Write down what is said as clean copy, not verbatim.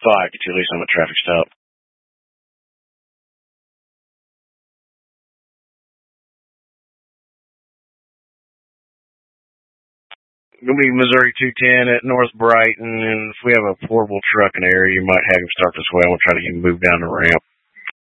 5, get you at least on a traffic stop. Gonna be Missouri 210 at North Brighton, and if we have a portable truck in the area, you might have him start this way. I'm gonna try to get him moved down the ramp.